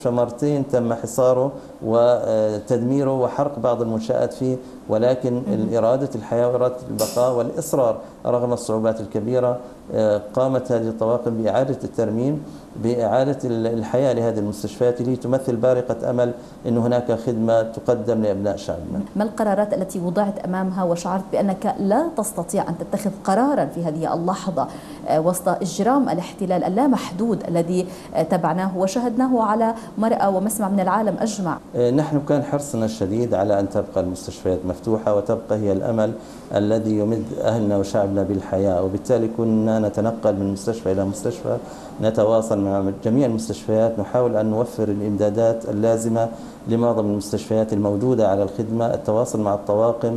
مرتين تم حصاره وتدميره وحرق بعض المنشآت فيه، ولكن إرادة الحياة وإرادة البقاء والإصرار رغم الصعوبات الكبيرة قامت هذه الطواقم بإعادة الترميم، بإعادة الحياة لهذه المستشفيات اللي تمثل بارقة أمل أن هناك خدمة تقدم لأبناء شعبنا. ما القرارات التي وضعت أمامها وشعرت بأنك لا تستطيع أن تتخذ قرارا في هذه اللحظة وسط إجرام الاحتلال اللامحدود الذي تبعناه وشاهدناه على مرأى ومسمع من العالم أجمع؟ نحن كان حرصنا الشديد على أن تبقى المستشفيات مفتوحة وتبقى هي الأمل الذي يمد أهلنا وشعبنا بالحياة، وبالتالي كنا نتنقل من مستشفى إلى مستشفى، نتواصل مع جميع المستشفيات، نحاول أن نوفر الإمدادات اللازمة لمعظم المستشفيات الموجودة على الخدمة، التواصل مع الطواقم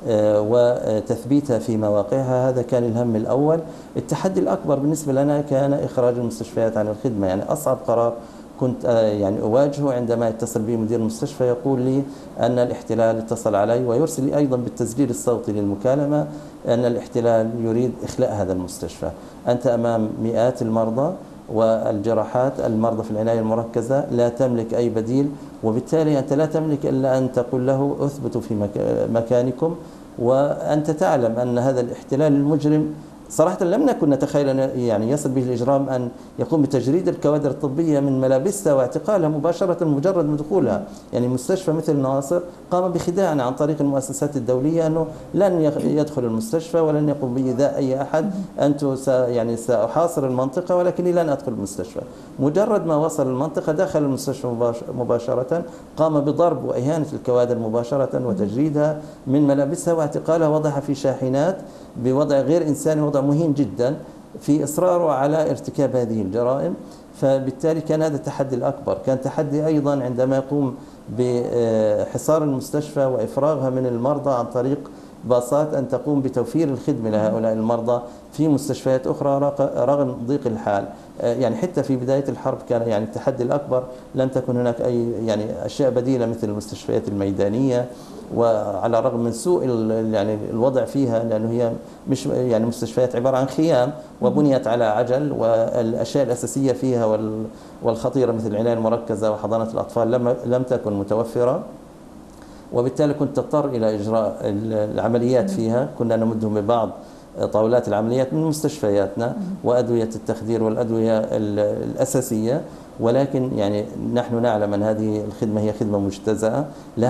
وتثبيتها في مواقعها. هذا كان الهم الأول. التحدي الأكبر بالنسبة لنا كان إخراج المستشفيات عن الخدمة، يعني أصعب قرار كنت يعني أواجهه عندما يتصل بي مدير المستشفى يقول لي أن الاحتلال اتصل علي ويرسل لي أيضا بالتسجيل الصوتي للمكالمة أن الاحتلال يريد إخلاء هذا المستشفى. أنت أمام مئات المرضى والجراحات، المرضى في العناية المركزة، لا تملك أي بديل، وبالتالي أنت لا تملك إلا أن تقول له اثبتوا في مكانكم. وأنت تعلم أن هذا الاحتلال المجرم صراحة لم نكن نتخيل أن يعني يصل به الإجرام أن يقوم بتجريد الكوادر الطبية من ملابسها واعتقالها مباشرة مجرد من دخولها. يعني مستشفى مثل ناصر قام بخداعنا عن طريق المؤسسات الدولية أنه لن يدخل المستشفى ولن يقوم بإيذاء أي أحد، أنتم يعني سأحاصر المنطقة ولكني لن أدخل المستشفى. مجرد ما وصل المنطقة دخل المستشفى مباشرة، قام بضرب وإهانة الكوادر مباشرة وتجريدها من ملابسها واعتقالها، وضعها في شاحنات بوضع غير إنساني، وضع مهين جدا في إصراره على ارتكاب هذه الجرائم. فبالتالي كان هذا التحدي الأكبر. كان تحدي أيضا عندما يقوم بحصار المستشفى وإفراغها من المرضى عن طريق باصات أن تقوم بتوفير الخدمة لهؤلاء المرضى في مستشفيات أخرى رغم ضيق الحال. يعني حتى في بداية الحرب كان يعني التحدي الأكبر، لم تكن هناك أي يعني أشياء بديلة مثل المستشفيات الميدانية، وعلى الرغم من سوء يعني الوضع فيها، لأنه هي مش يعني مستشفيات عبارة عن خيام وبنيت على عجل، والأشياء الأساسية فيها والخطيرة مثل العناية المركزة وحضانة الأطفال لم تكن متوفرة، وبالتالي كنت تضطر إلى إجراء العمليات فيها. كنا نمدهم ببعض طاولات العمليات من مستشفياتنا وأدوية التخدير والأدوية الأساسية، ولكن يعني نحن نعلم أن هذه الخدمة هي خدمة مجتزأة،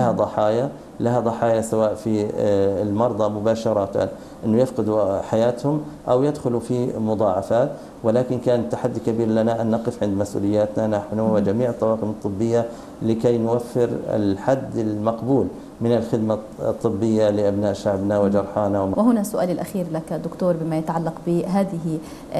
لها ضحايا سواء في المرضى مباشرة أنه يفقدوا حياتهم أو يدخلوا في مضاعفات. ولكن كان تحدي كبير لنا أن نقف عند مسؤولياتنا نحن وجميع الطواقم الطبية لكي نوفر الحد المقبول من الخدمة الطبية لأبناء شعبنا وجرحانا. وهنا سؤالي الأخير لك دكتور بما يتعلق بهذه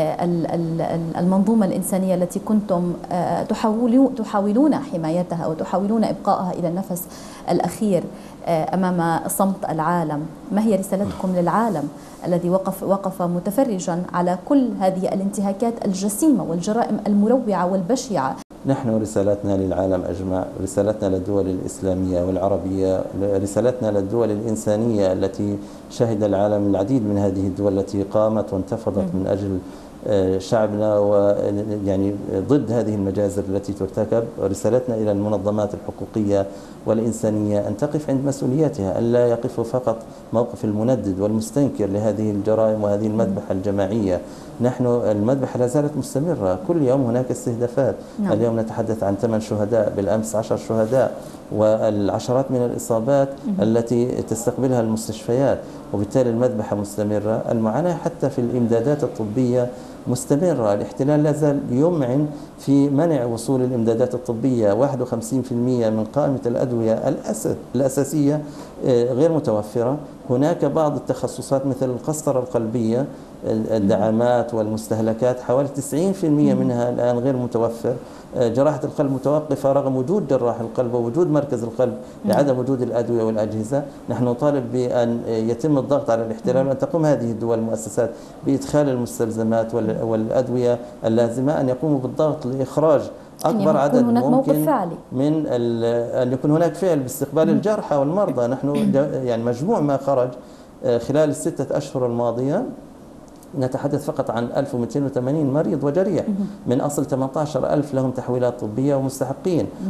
المنظومة الإنسانية التي كنتم تحاولون حمايتها وتحاولون إبقائها إلى النفس الأخير أمام صمت العالم. ما هي رسالتكم للعالم الذي وقف متفرجا على كل هذه الانتهاكات الجسيمة والجرائم المروعة والبشعة؟ نحن رسالتنا للعالم أجمع، رسالتنا للدول الإسلامية والعربية، رسالتنا للدول الإنسانية التي شهد العالم العديد من هذه الدول التي قامت وانتفضت من أجل شعبنا ويعني ضد هذه المجازر التي ترتكب. رسالتنا إلى المنظمات الحقوقية والإنسانية أن تقف عند مسؤولياتها، ألا يقفوا فقط موقف المندد والمستنكر لهذه الجرائم وهذه المذبحة الجماعية. نحن المذبحة لا زالت مستمرة، كل يوم هناك استهدافات. اليوم نتحدث عن 8 شهداء، بالأمس 10 شهداء، والعشرات من الإصابات التي تستقبلها المستشفيات، وبالتالي المذبحة مستمرة. المعاناة حتى في الإمدادات الطبية مستمرة. الاحتلال لا زال يمعن في منع وصول الإمدادات الطبية. 51% من قائمة الأدوية الأساسية غير متوفرة. هناك بعض التخصصات مثل القسطرة القلبية، الدعامات والمستهلكات، حوالي 90% منها الآن غير متوفر. جراحة القلب متوقفة رغم وجود جراح القلب ووجود مركز القلب لعدم وجود الأدوية والأجهزة. نحن نطالب بأن يتم الضغط على الاحتلال وأن تقوم هذه الدول المؤسسات بإدخال المستلزمات والأدوية اللازمة، أن يقوموا بالضغط لإخراج أكبر عدد ممكن من أن يكون هناك فعل باستقبال الجرحى والمرضى. نحن يعني مجموع ما خرج خلال ال6 أشهر الماضية نتحدث فقط عن 1280 مريض وجريح من أصل 18,000 لهم تحويلات طبية ومستحقين.